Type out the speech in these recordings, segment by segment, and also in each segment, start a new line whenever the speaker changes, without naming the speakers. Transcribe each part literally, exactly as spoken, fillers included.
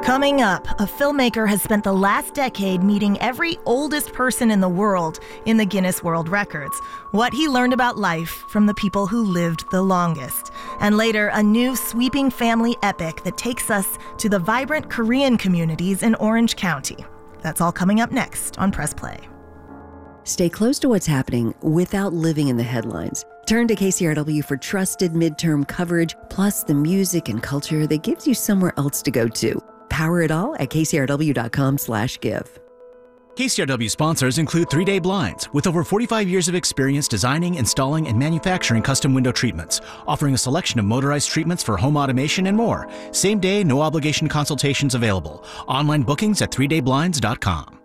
Coming up, a filmmaker has spent the last decade meeting every oldest person in the world in the Guinness World Records. What he learned about life from the people who lived the longest. And later, a new sweeping family epic that takes us to the vibrant Korean communities in Orange County. That's all coming up next on Press Play.
Stay close to what's happening without living in the headlines. Turn to K C R W for trusted midterm coverage, plus the music and culture that gives you somewhere else to go to. Power it all at kcrw.com slash give.
K C R W sponsors include three day Blinds, with over forty-five years of experience designing, installing, and manufacturing custom window treatments, offering a selection of motorized treatments for home automation and more. Same day, no obligation consultations available. Online bookings at three day blinds dot com.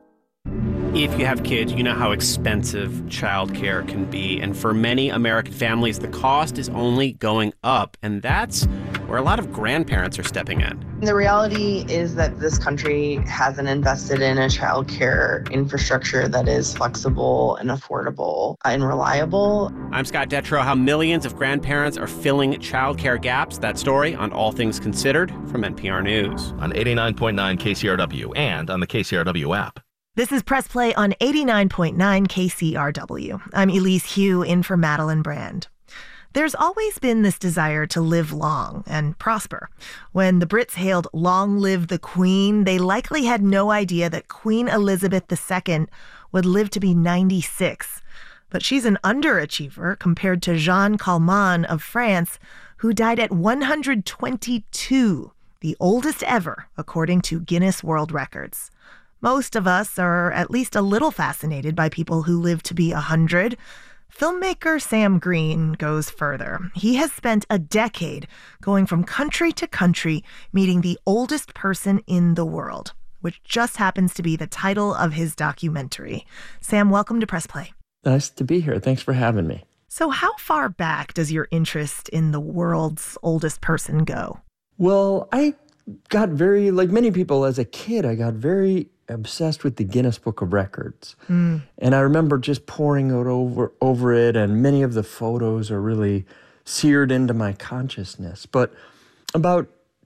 If you have kids, you know how expensive childcare can be. And for many American families, the cost is only going up. And that's where a lot of grandparents are stepping in.
The reality is that this country hasn't invested in a childcare infrastructure that is flexible and affordable and reliable.
I'm Scott Detrow. How millions of grandparents are filling childcare gaps. That story on All Things Considered from N P R News.
On eighty-nine point nine K C R W and on the K C R W app.
This is Press Play on eighty-nine point nine K C R W. I'm Elise Hu, in for Madeline Brand. There's always been this desire to live long and prosper. When the Brits hailed "Long live the Queen," they likely had no idea that Queen Elizabeth the Second would live to be ninety-six. But she's an underachiever compared to Jeanne Calment of France, who died at one hundred twenty-two, the oldest ever, according to Guinness World Records. Most of us are at least a little fascinated by people who live to be one hundred. Filmmaker Sam Green goes further. He has spent a decade going from country to country, meeting the oldest person in the world, which just happens to be the title of his documentary. Sam, welcome to Press Play.
Nice to be here. Thanks for having me.
So how far back does your interest in the world's oldest person go?
Well, I got very, like many people as a kid, I got very obsessed with the Guinness Book of Records. Mm. And I remember just poring out over, over it, and many of the photos are really seared into my consciousness. But about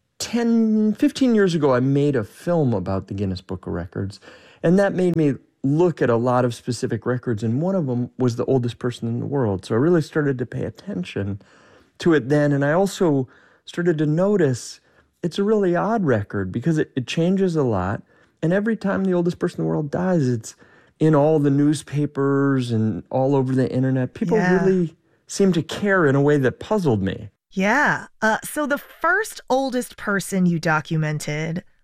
ten, fifteen years ago, I made a film about the Guinness Book of Records, and that made me look at a lot of specific records, and one of them was the oldest person in the world. So I really started to pay attention to it then, and I also started to notice it's a really odd record because it, it changes a lot. And every time the oldest person in the world dies, it's in all the newspapers and all over the internet. People yeah. really seem to care in a way that puzzled me.
Yeah. Uh, so the first oldest person you documented